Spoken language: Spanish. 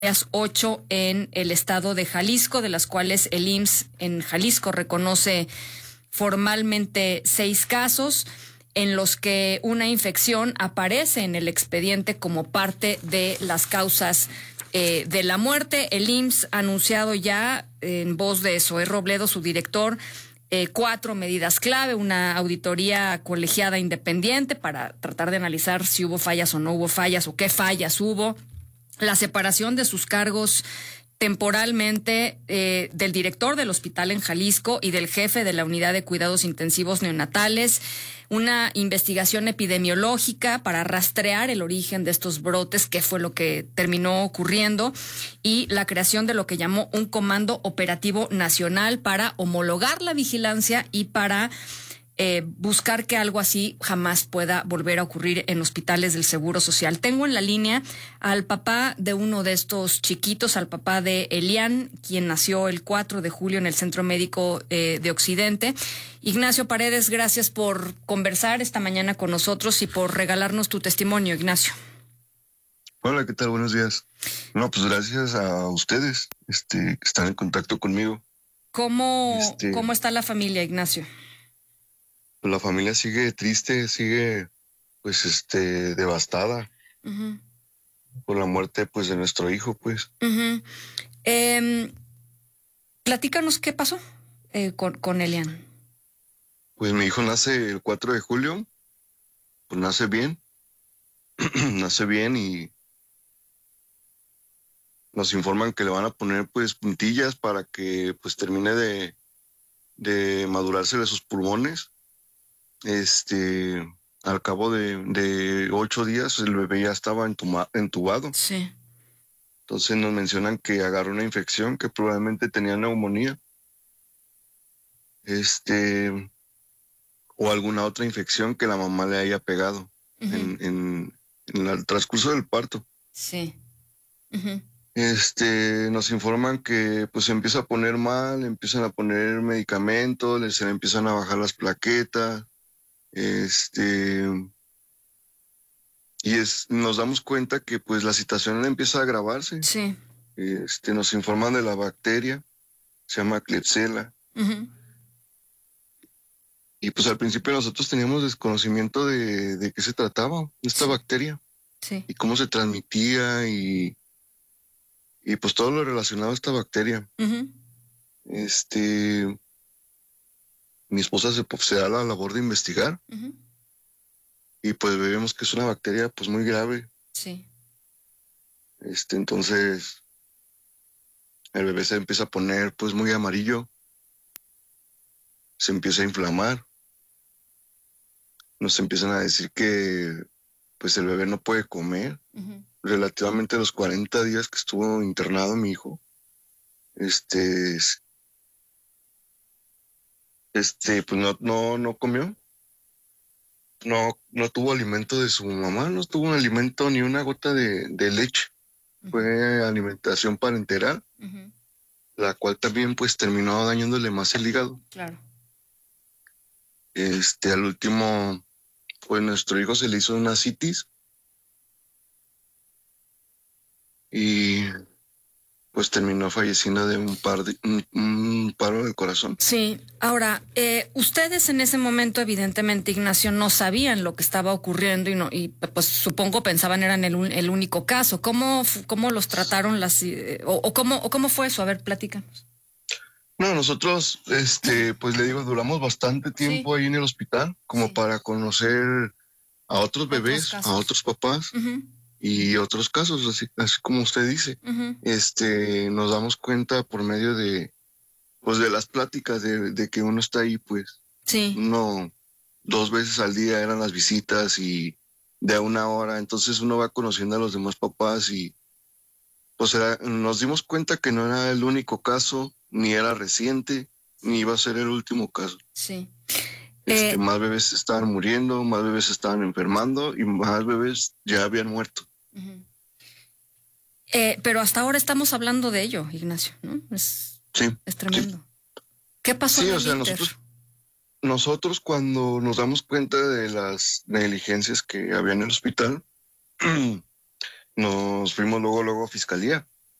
8 en el estado de Jalisco, de las cuales el IMSS en Jalisco reconoce formalmente 6 casos en los que una infección aparece en el expediente como parte de las causas de la muerte. El IMSS ha anunciado ya, en voz de Zoé Robledo, su director, 4 medidas clave: una auditoría colegiada independiente para tratar de analizar si hubo fallas o no hubo fallas o qué fallas hubo; la separación de sus cargos temporalmente del director del hospital en Jalisco y del jefe de la unidad de cuidados intensivos neonatales; una investigación epidemiológica para rastrear el origen de estos brotes, qué fue lo que terminó ocurriendo; y la creación de lo que llamó un comando operativo nacional para homologar la vigilancia y para buscar que algo así jamás pueda volver a ocurrir en hospitales del Seguro Social. Tengo en la línea al papá de uno de estos chiquitos, al papá de Elian, quien nació el 4 de julio en el Centro Médico de Occidente. Ignacio Paredes, gracias por conversar esta mañana con nosotros y por regalarnos tu testimonio, Ignacio. Hola, ¿qué tal? Buenos días. No, pues gracias a ustedes, que están en contacto conmigo. ¿Cómo está la familia, Ignacio? La familia sigue triste, sigue devastada por la muerte pues de nuestro hijo, pues. Platícanos qué pasó con Elian. Pues mi hijo nace el 4 de julio, pues nace bien, nace bien, y nos informan que le van a poner pues puntillas para que pues termine de madurarse de sus pulmones. Al cabo de 8 días el bebé ya estaba entubado. Sí. Entonces nos mencionan que agarró una infección, que probablemente tenía neumonía, o alguna otra infección que la mamá le haya pegado en el transcurso del parto. Sí. Nos informan que pues se empieza a poner mal, empiezan a poner medicamentos, se le empiezan a bajar las plaquetas. Nos damos cuenta que pues la situación empieza a agravarse. Sí. Nos informan de la bacteria, se llama Klebsiella. Y pues al principio nosotros teníamos desconocimiento de qué se trataba esta bacteria. Sí. Y cómo se transmitía y pues todo lo relacionado a esta bacteria. Mi esposa se da la labor de investigar. Y pues vemos que es una bacteria pues muy grave. Sí. Entonces el bebé se empieza a poner pues muy amarillo, se empieza a inflamar, nos empiezan a decir que pues el bebé no puede comer. Relativamente a los 40 días que estuvo internado mi hijo, pues no comió. No tuvo alimento de su mamá, no tuvo un alimento ni una gota de leche. Fue alimentación parenteral, la cual también pues terminó dañándole más el hígado. Claro. Al último, pues nuestro hijo se le hizo una citis y pues terminó falleciendo de un paro del corazón. Sí. Ahora, ustedes en ese momento, evidentemente, Ignacio, no sabían lo que estaba ocurriendo y pues supongo pensaban eran el único caso. ¿Cómo los trataron cómo fue eso? A ver, platícanos. No, nosotros, pues le digo, duramos bastante tiempo ahí en el hospital como para conocer a otros bebés, a otros papás. Y otros casos, así como usted dice. Nos damos cuenta por medio de las pláticas de que uno está ahí, pues. Sí. 2 veces al día eran las visitas y de 1 hora. Entonces uno va conociendo a los demás papás y pues nos dimos cuenta que no era el único caso, ni era reciente, ni iba a ser el último caso. Sí. Más bebés estaban muriendo, más bebés estaban enfermando y más bebés ya habían muerto. Pero hasta ahora estamos hablando de ello, Ignacio, ¿no? Es tremendo. Sí. ¿Qué pasó? Sí, o sea, nosotros cuando nos damos cuenta de las negligencias que había en el hospital, nos fuimos luego a fiscalía.